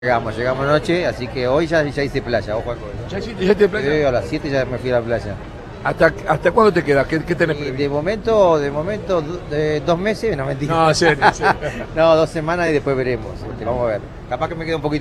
Llegamos anoche, así que hoy ya hice playa, ojo al gol. ¿Ya te playa? Sí, a las 7 ya me fui a la playa. ¿Hasta cuándo te quedas? ¿Qué tenés Y previsto? de momento, 2 meses, no mentira. No, en serio. No, 2 semanas y después veremos. Vamos a ver. Capaz que me quede un poquito